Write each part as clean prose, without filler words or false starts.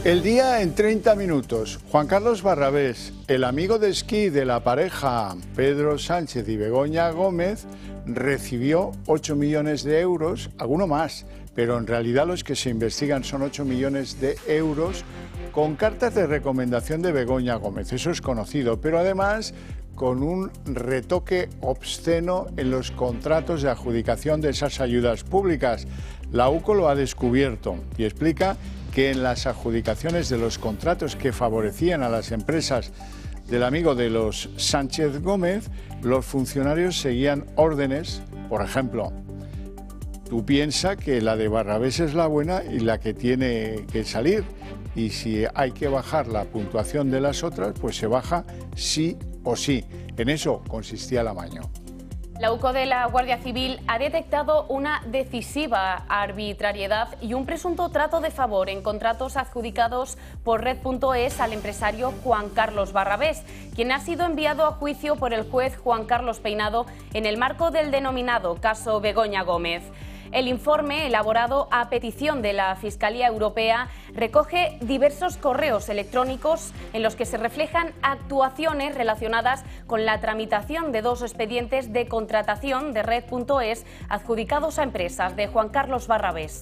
El día en 30 minutos. Juan Carlos Barrabés, el amigo de esquí de la pareja Pedro Sánchez y Begoña Gómez, recibió 8 millones de euros, alguno más, pero en realidad los que se investigan son 8 millones de euros con cartas de recomendación de Begoña Gómez. Eso es conocido, pero además con un retoque obsceno en los contratos de adjudicación de esas ayudas públicas. La UCO lo ha descubierto y explica que en las adjudicaciones de los contratos que favorecían a las empresas del amigo de los Sánchez Gómez, los funcionarios seguían órdenes. Por ejemplo, tú piensas que la de Barrabés es la buena y la que tiene que salir, y si hay que bajar la puntuación de las otras, pues se baja sí o sí. En eso consistía el amaño. La UCO de la Guardia Civil ha detectado una decisiva arbitrariedad y un presunto trato de favor en contratos adjudicados por Red.es al empresario Juan Carlos Barrabés, quien ha sido enviado a juicio por el juez Juan Carlos Peinado en el marco del denominado caso Begoña Gómez. El informe, elaborado a petición de la Fiscalía Europea, recoge diversos correos electrónicos en los que se reflejan actuaciones relacionadas con la tramitación de 2 expedientes de contratación de Red.es adjudicados a empresas de Juan Carlos Barrabés.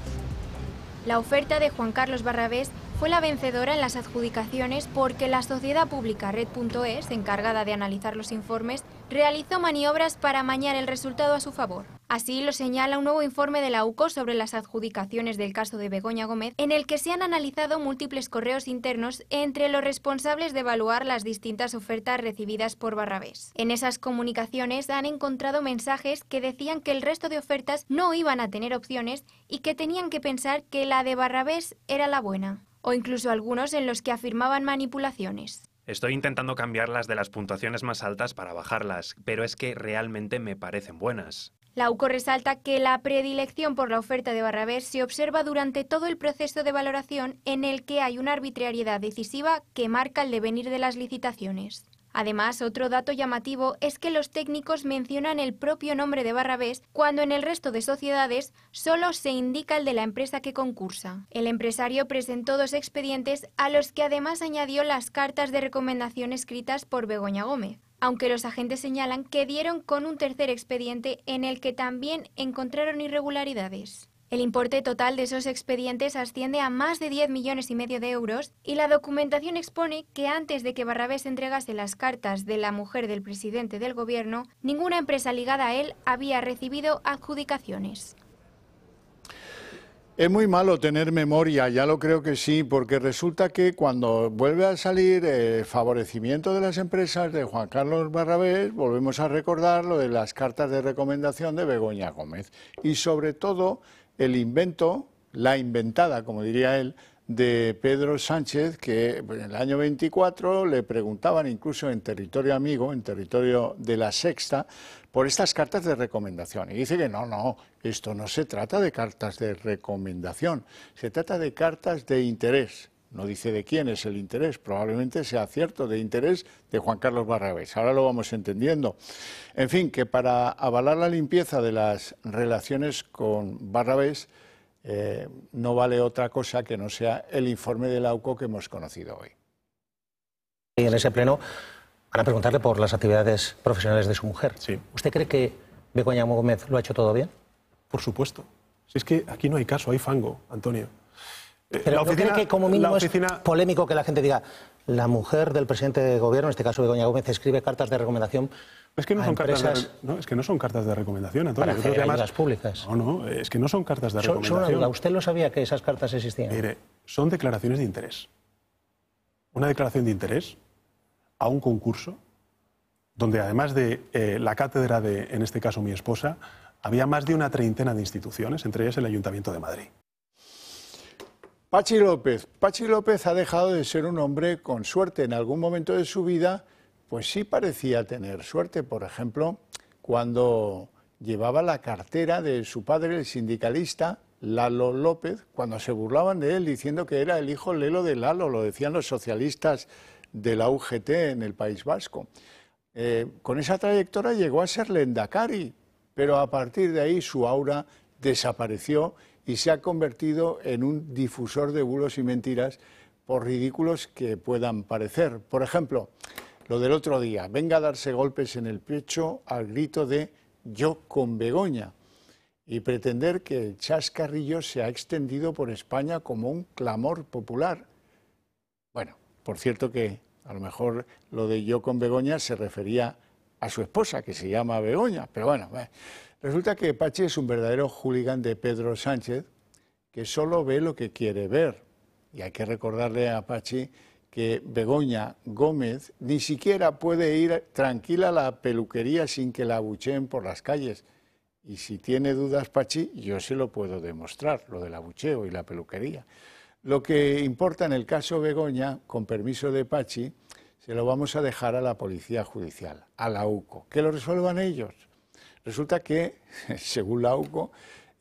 La oferta de Juan Carlos Barrabés fue la vencedora en las adjudicaciones porque la sociedad pública Red.es, encargada de analizar los informes, realizó maniobras para amañar el resultado a su favor. Así lo señala un nuevo informe de la UCO sobre las adjudicaciones del caso de Begoña Gómez, en el que se han analizado múltiples correos internos entre los responsables de evaluar las distintas ofertas recibidas por Barrabés. En esas comunicaciones han encontrado mensajes que decían que el resto de ofertas no iban a tener opciones y que tenían que pensar que la de Barrabés era la buena, o incluso algunos en los que afirmaban manipulaciones. Estoy intentando cambiarlas de las puntuaciones más altas para bajarlas, pero es que realmente me parecen buenas. La UCO resalta que la predilección por la oferta de Barrabés se observa durante todo el proceso de valoración, en el que hay una arbitrariedad decisiva que marca el devenir de las licitaciones. Además, otro dato llamativo es que los técnicos mencionan el propio nombre de Barrabés cuando en el resto de sociedades solo se indica el de la empresa que concursa. El empresario presentó 2 expedientes a los que además añadió las cartas de recomendación escritas por Begoña Gómez, aunque los agentes señalan que dieron con un tercer expediente en el que también encontraron irregularidades. El importe total de esos expedientes asciende a más de 10,5 millones de euros y la documentación expone que antes de que Barrabés entregase las cartas de la mujer del presidente del gobierno, ninguna empresa ligada a él había recibido adjudicaciones. Es muy malo tener memoria, ya lo creo que sí, porque resulta que cuando vuelve a salir el favorecimiento de las empresas de Juan Carlos Barrabés, volvemos a recordar lo de las cartas de recomendación de Begoña Gómez. Y sobre todo el invento, la inventada, como diría él, de Pedro Sánchez, que en el año 24 le preguntaban incluso en territorio amigo, en territorio de La Sexta, por estas cartas de recomendación. Y dice que no, esto no se trata de cartas de recomendación, se trata de cartas de interés. No dice de quién es el interés, probablemente sea cierto, de interés de Juan Carlos Barrabés. Ahora lo vamos entendiendo. En fin, que para avalar la limpieza de las relaciones con Barrabés, no vale otra cosa que no sea el informe de la UCO que hemos conocido hoy. Y en ese pleno van a preguntarle por las actividades profesionales de su mujer. Sí. ¿Usted cree que Begoña Gómez lo ha hecho todo bien? Por supuesto. Si es que aquí no hay caso, hay fango, Antonio. Pero ¿no cree que como mínimo es polémico que la gente diga la mujer del presidente de gobierno, en este caso Begoña Gómez, escribe cartas de recomendación? Es que no son cartas de recomendación, Antonio. Para hacer ayudas públicas. No, es que no son cartas de recomendación. Una duda, ¿usted lo sabía que esas cartas existían? Mire, son declaraciones de interés. Una declaración de interés a un concurso donde además de la cátedra de, en este caso, mi esposa, había más de una treintena de instituciones, entre ellas el Ayuntamiento de Madrid. Pachi López ha dejado de ser un hombre con suerte. En algún momento de su vida, pues sí parecía tener suerte. Por ejemplo, cuando llevaba la cartera de su padre, el sindicalista Lalo López, cuando se burlaban de él diciendo que era el hijo Lelo de Lalo, lo decían los socialistas de la UGT en el País Vasco. Con esa trayectoria llegó a ser Lehendakari, pero a partir de ahí su aura desapareció y se ha convertido en un difusor de bulos y mentiras, por ridículos que puedan parecer. Por ejemplo, lo del otro día, venga a darse golpes en el pecho al grito de "yo con Begoña", y pretender que el chascarrillo se ha extendido por España como un clamor popular. Bueno, por cierto que a lo mejor lo de "yo con Begoña" se refería a su esposa, que se llama Begoña, pero bueno, resulta que Pachi es un verdadero hooligan de Pedro Sánchez, que solo ve lo que quiere ver. Y hay que recordarle a Pachi que Begoña Gómez ni siquiera puede ir tranquila a la peluquería sin que la abucheen por las calles. Y si tiene dudas Pachi, yo se lo puedo demostrar, lo del abucheo y la peluquería. Lo que importa en el caso Begoña, con permiso de Pachi, se lo vamos a dejar a la Policía Judicial, a la UCO, que lo resuelvan ellos. Resulta que, según la UCO,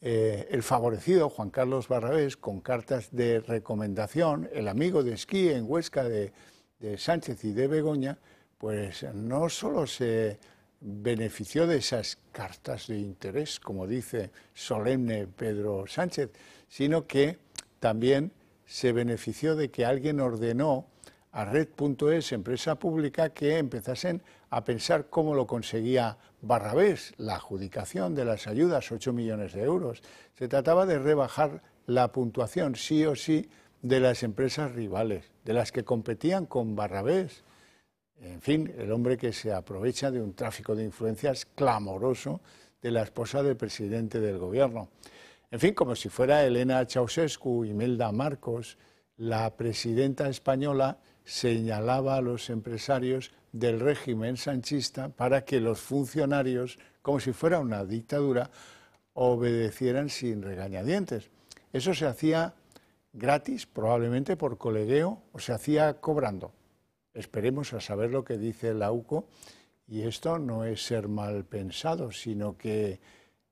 el favorecido Juan Carlos Barrabés, con cartas de recomendación, el amigo de esquí en Huesca de Sánchez y de Begoña, pues no solo se benefició de esas cartas de interés, como dice solemne Pedro Sánchez, sino que también se benefició de que alguien ordenó a Red.es, empresa pública, que empezasen a pensar cómo lo conseguía Barrabés, la adjudicación de las ayudas, 8 millones de euros. Se trataba de rebajar la puntuación, sí o sí, de las empresas rivales, de las que competían con Barrabés. En fin, el hombre que se aprovecha de un tráfico de influencias clamoroso de la esposa del presidente del gobierno. En fin, como si fuera Elena Ceausescu, Imelda Marcos, la presidenta española señalaba a los empresarios del régimen sanchista para que los funcionarios, como si fuera una dictadura, obedecieran sin regañadientes. Eso se hacía gratis, probablemente por colegueo, o se hacía cobrando. Esperemos a saber lo que dice la UCO, y esto no es ser mal pensado, sino que,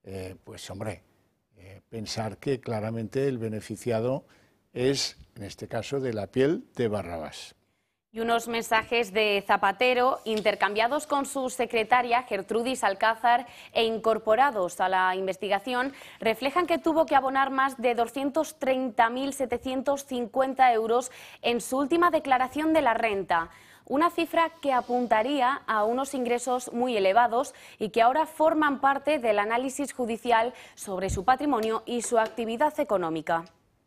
pensar que claramente el beneficiado es, en este caso, de la piel de Barrabás. Y unos mensajes de Zapatero intercambiados con su secretaria Gertrudis Alcázar e incorporados a la investigación reflejan que tuvo que abonar más de 230.750 euros en su última declaración de la renta. Una cifra que apuntaría a unos ingresos muy elevados y que ahora forman parte del análisis judicial sobre su patrimonio y su actividad económica.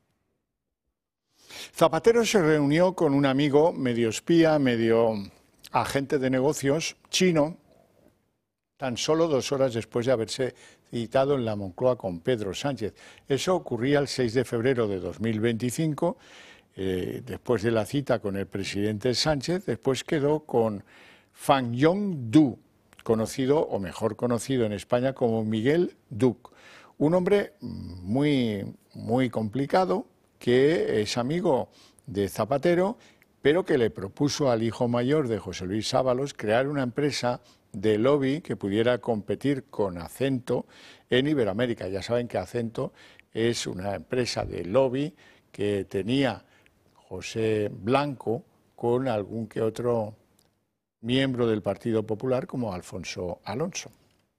Zapatero se reunió con un amigo medio espía, medio agente de negocios chino, tan solo 2 horas después de haberse citado en la Moncloa con Pedro Sánchez. Eso ocurría el 6 de febrero de 2025, después de la cita con el presidente Sánchez. Después quedó con Fan Yong-du, conocido, o mejor conocido en España como Miguel Duc, un hombre muy complicado, que es amigo de Zapatero, pero que le propuso al hijo mayor de José Luis Ábalos crear una empresa de lobby que pudiera competir con Acento en Iberoamérica. Ya saben que Acento es una empresa de lobby que tenía José Blanco con algún que otro miembro del Partido Popular, como Alfonso Alonso.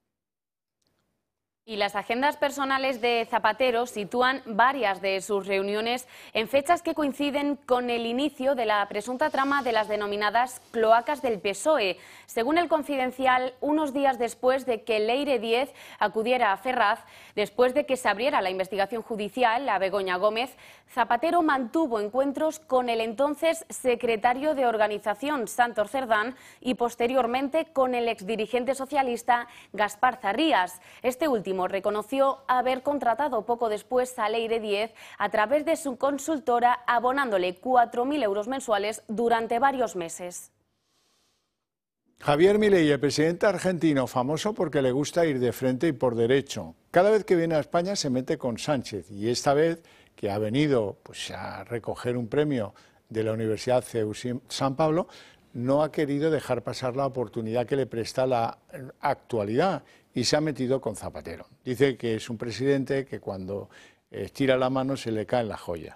Y las agendas personales de Zapatero sitúan varias de sus reuniones en fechas que coinciden con el inicio de la presunta trama de las denominadas cloacas del PSOE. Según El Confidencial, unos días después de que Leire Díez acudiera a Ferraz, después de que se abriera la investigación judicial a Begoña Gómez, Zapatero mantuvo encuentros con el entonces secretario de Organización, Santos Cerdán, y posteriormente con el exdirigente socialista Gaspar Zarrías. Este último reconoció haber contratado poco después a Leire Díez a través de su consultora, abonándole 4.000 euros mensuales durante varios meses. Javier Milei, el presidente argentino, famoso porque le gusta ir de frente y por derecho. Cada vez que viene a España se mete con Sánchez, y esta vez que ha venido a recoger un premio de la Universidad CEU San Pablo, no ha querido dejar pasar la oportunidad que le presta la actualidad y se ha metido con Zapatero. Dice que es un presidente que cuando estira la mano se le caen las joyas.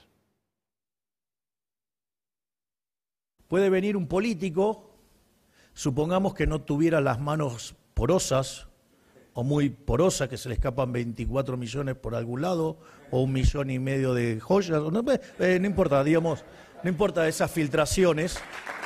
Puede venir un político, supongamos que no tuviera las manos porosas o muy porosa, que se le escapan 24 millones por algún lado, o 1,5 millones de joyas, no importa, digamos, no importa esas filtraciones.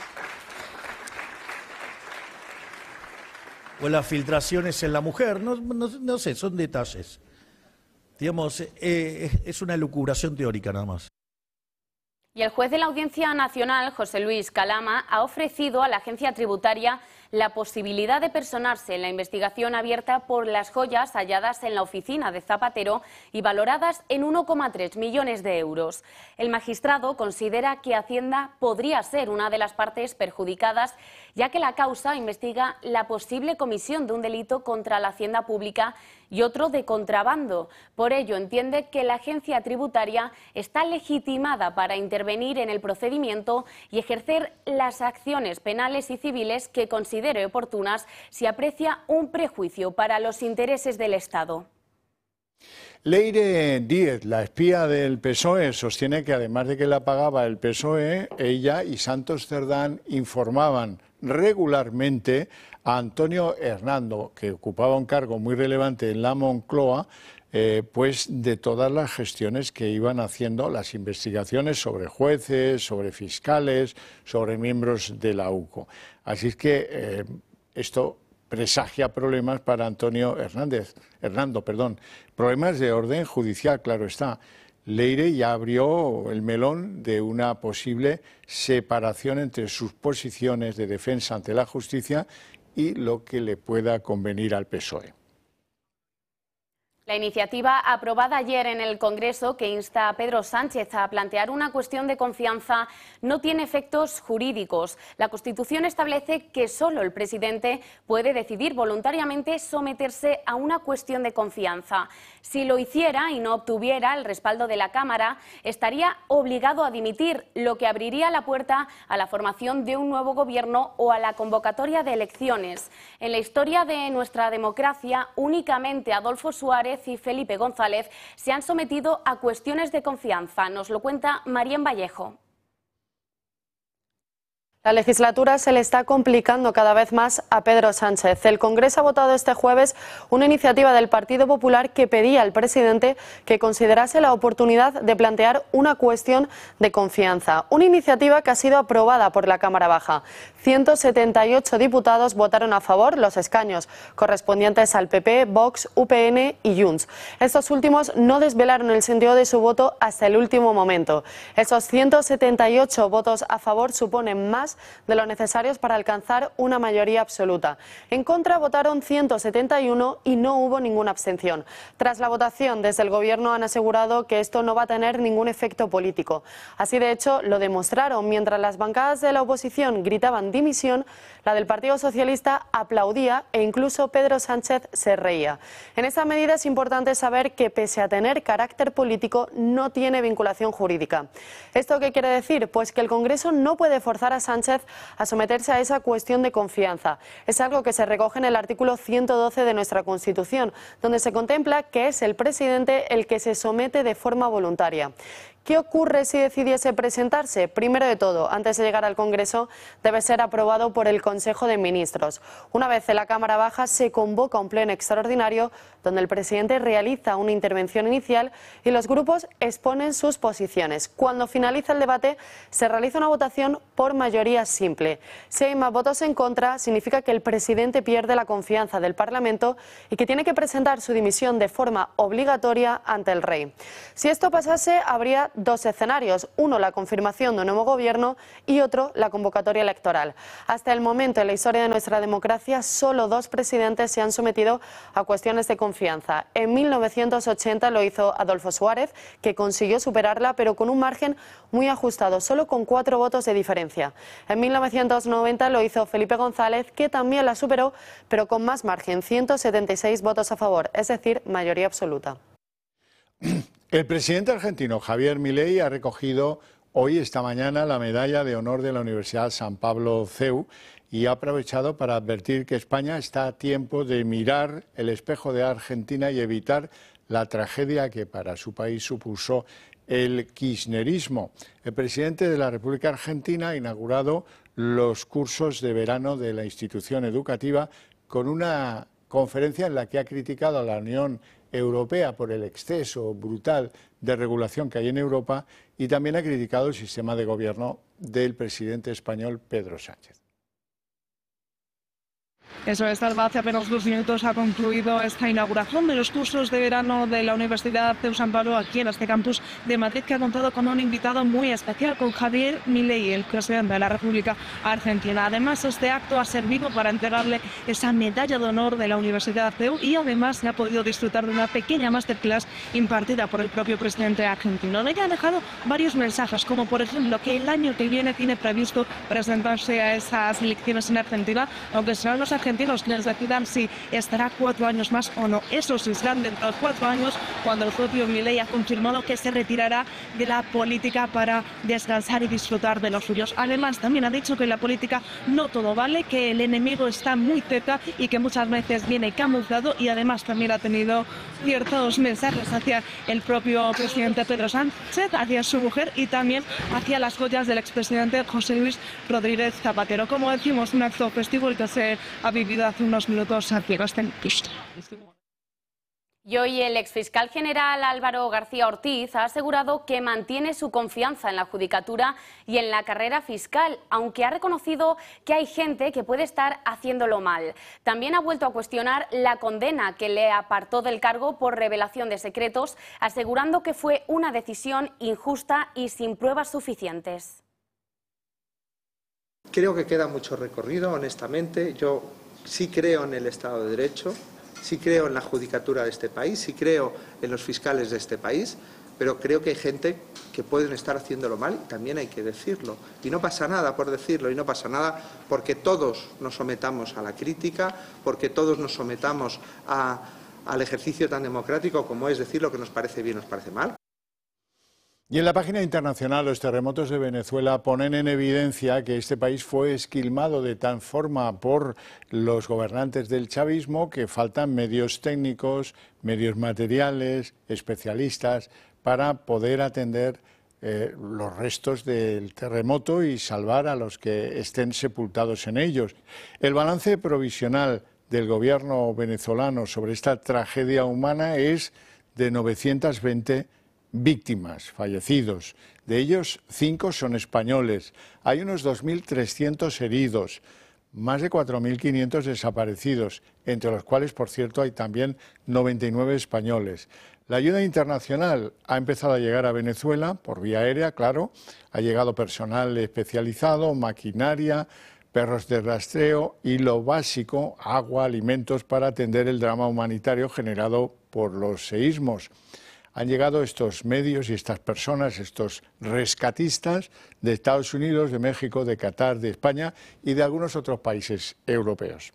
O las filtraciones en la mujer, no sé, son detalles. Digamos, es una elucubración teórica nada más. Y el juez de la Audiencia Nacional, José Luis Calama, ha ofrecido a la agencia tributaria la posibilidad de personarse en la investigación abierta por las joyas halladas en la oficina de Zapatero y valoradas en 1,3 millones de euros. El magistrado considera que Hacienda podría ser una de las partes perjudicadas, ya que la causa investiga la posible comisión de un delito contra la hacienda pública y otro de contrabando. Por ello, entiende que la agencia tributaria está legitimada para intervenir en el procedimiento y ejercer las acciones penales y civiles que considere oportunas si aprecia un prejuicio para los intereses del Estado. Leire Díez, la espía del PSOE, sostiene que además de que la pagaba el PSOE, ella y Santos Cerdán informaban regularmente a Antonio Hernando, que ocupaba un cargo muy relevante en la Moncloa, pues de todas las gestiones que iban haciendo, las investigaciones sobre jueces, sobre fiscales, sobre miembros de la UCO. Así es que esto presagia problemas para Antonio Hernando, problemas de orden judicial, claro está. Leire ya abrió el melón de una posible separación entre sus posiciones de defensa ante la justicia y lo que le pueda convenir al PSOE. La iniciativa aprobada ayer en el Congreso, que insta a Pedro Sánchez a plantear una cuestión de confianza, no tiene efectos jurídicos. La Constitución establece que solo el presidente puede decidir voluntariamente someterse a una cuestión de confianza. Si lo hiciera y no obtuviera el respaldo de la Cámara, estaría obligado a dimitir, lo que abriría la puerta a la formación de un nuevo gobierno o a la convocatoria de elecciones. En la historia de nuestra democracia, únicamente Adolfo Suárez y Felipe González se han sometido a cuestiones de confianza. Nos lo cuenta Marién Vallejo. La legislatura se le está complicando cada vez más a Pedro Sánchez. El Congreso ha votado este jueves una iniciativa del Partido Popular que pedía al presidente que considerase la oportunidad de plantear una cuestión de confianza. Una iniciativa que ha sido aprobada por la Cámara Baja. 178 diputados votaron a favor, los escaños correspondientes al PP, Vox, UPN y Junts. Estos últimos no desvelaron el sentido de su voto hasta el último momento. Esos 178 votos a favor suponen más de lo necesarios para alcanzar una mayoría absoluta. En contra votaron 171 y no hubo ninguna abstención. Tras la votación, desde el Gobierno han asegurado que esto no va a tener ningún efecto político. Así, de hecho, lo demostraron. Mientras las bancadas de la oposición gritaban dimisión, la del Partido Socialista aplaudía e incluso Pedro Sánchez se reía. En esta medida es importante saber que, pese a tener carácter político, no tiene vinculación jurídica. ¿Esto qué quiere decir? Pues que el Congreso no puede forzar a Sánchez a someterse a esa cuestión de confianza. Es algo que se recoge en el artículo 112 de nuestra Constitución, donde se contempla que es el presidente el que se somete de forma voluntaria. ¿Qué ocurre si decidiese presentarse? Primero de todo, antes de llegar al Congreso, debe ser aprobado por el Consejo de Ministros. Una vez en la Cámara Baja, se convoca un pleno extraordinario donde el presidente realiza una intervención inicial y los grupos exponen sus posiciones. Cuando finaliza el debate, se realiza una votación por mayoría simple. Si hay más votos en contra, significa que el presidente pierde la confianza del Parlamento y que tiene que presentar su dimisión de forma obligatoria ante el rey. Si esto pasase, habría dos escenarios: uno, la confirmación de un nuevo gobierno, y otro, la convocatoria electoral. Hasta el momento en la historia de nuestra democracia, solo dos presidentes se han sometido a cuestiones de confianza. En 1980 lo hizo Adolfo Suárez, que consiguió superarla, pero con un margen muy ajustado, solo con 4 votos de diferencia. En 1990 lo hizo Felipe González, que también la superó, pero con más margen, 176 votos a favor, es decir, mayoría absoluta. El presidente argentino Javier Milei ha recogido esta mañana, la medalla de honor de la Universidad San Pablo CEU y ha aprovechado para advertir que España está a tiempo de mirar el espejo de Argentina y evitar la tragedia que para su país supuso el kirchnerismo. El presidente de la República Argentina ha inaugurado los cursos de verano de la institución educativa con una conferencia en la que ha criticado a la Unión Europea por el exceso brutal de regulación que hay en Europa y también ha criticado el sistema de gobierno del presidente español Pedro Sánchez. Eso es, hace apenas 2 minutos ha concluido esta inauguración de los cursos de verano de la Universidad de San Pablo aquí en este campus de Madrid, que ha contado con un invitado muy especial, con Javier Milei, el presidente de la República Argentina. Además, este acto ha servido para entregarle esa medalla de honor de la Universidad CEU y además se ha podido disfrutar de una pequeña masterclass impartida por el propio presidente argentino. De ella ha dejado varios mensajes, como por ejemplo que el año que viene tiene previsto presentarse a esas elecciones en Argentina, aunque serán los argentinos quienes decidan si estará 4 años más o no. Eso sí, serán dentro de 4 años, cuando el propio Milei ha confirmado que se retirará de la política para descansar y disfrutar de los suyos. Además, también ha dicho que en la política no todo vale, que el enemigo está muy cerca y que muchas veces viene camuflado, y además también ha tenido ciertos mensajes hacia el propio presidente Pedro Sánchez, hacia su mujer y también hacia las joyas del expresidente José Luis Rodríguez Zapatero. Como decimos, un acto festivo el que se ha vivido hace unos minutos aquí en este pista. Y hoy el exfiscal general Álvaro García Ortiz ha asegurado que mantiene su confianza en la judicatura y en la carrera fiscal, aunque ha reconocido que hay gente que puede estar haciéndolo mal. También ha vuelto a cuestionar la condena que le apartó del cargo por revelación de secretos, asegurando que fue una decisión injusta y sin pruebas suficientes. Creo que queda mucho recorrido, honestamente. Yo sí creo en el Estado de Derecho, sí creo en la judicatura de este país, sí creo en los fiscales de este país, pero creo que hay gente que pueden estar haciéndolo mal y también hay que decirlo. Y no pasa nada por decirlo, y no pasa nada porque todos nos sometamos a la crítica, porque todos nos sometamos al ejercicio tan democrático como es decir lo que nos parece bien o nos parece mal. Y en la página internacional, los terremotos de Venezuela ponen en evidencia que este país fue esquilmado de tal forma por los gobernantes del chavismo que faltan medios técnicos, medios materiales, especialistas para poder atender los restos del terremoto y salvar a los que estén sepultados en ellos. El balance provisional del gobierno venezolano sobre esta tragedia humana es de 920 víctimas, fallecidos. De ellos, 5 son españoles. Hay unos 2.300 heridos, más de 4.500 desaparecidos, entre los cuales, por cierto, hay también 99 españoles. La ayuda internacional ha empezado a llegar a Venezuela por vía aérea, claro. Ha llegado personal especializado, maquinaria, perros de rastreo y lo básico, agua, alimentos para atender el drama humanitario generado por los seísmos. Han llegado estos medios y estas personas, estos rescatistas de Estados Unidos, de México, de Qatar, de España y de algunos otros países europeos.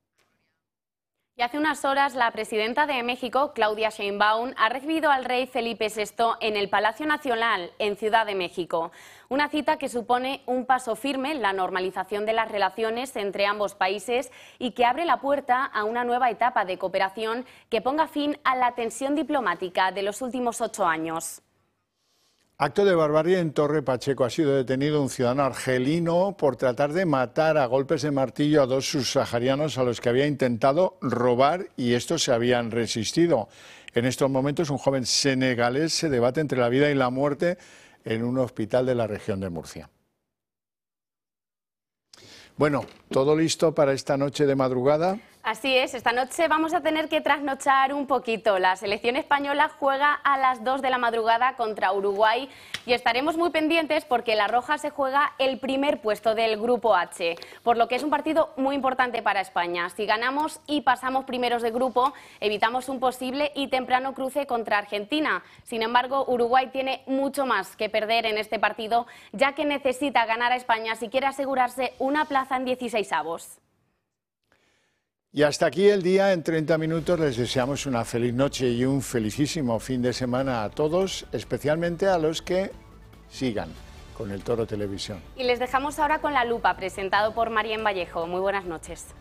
Y hace unas horas la presidenta de México, Claudia Sheinbaum, ha recibido al rey Felipe VI en el Palacio Nacional, en Ciudad de México. Una cita que supone un paso firme en la normalización de las relaciones entre ambos países y que abre la puerta a una nueva etapa de cooperación que ponga fin a la tensión diplomática de los últimos 8 años. Acto de barbarie en Torre Pacheco. Ha sido detenido un ciudadano argelino por tratar de matar a golpes de martillo a 2 subsaharianos a los que había intentado robar y estos se habían resistido. En estos momentos un joven senegalés se debate entre la vida y la muerte en un hospital de la región de Murcia. Bueno, ¿todo listo para esta noche de madrugada? Así es, esta noche vamos a tener que trasnochar un poquito. La selección española juega a las 2 de la madrugada contra Uruguay y estaremos muy pendientes porque la Roja se juega el primer puesto del Grupo H, por lo que es un partido muy importante para España. Si ganamos y pasamos primeros de grupo, evitamos un posible y temprano cruce contra Argentina. Sin embargo, Uruguay tiene mucho más que perder en este partido, ya que necesita ganar a España si quiere asegurarse una plaza en 16avos. Y hasta aquí el día en 30 minutos. Les deseamos una feliz noche y un felicísimo fin de semana a todos, especialmente a los que sigan con el Toro Televisión. Y les dejamos ahora con La Lupa, presentado por Marien Vallejo. Muy buenas noches.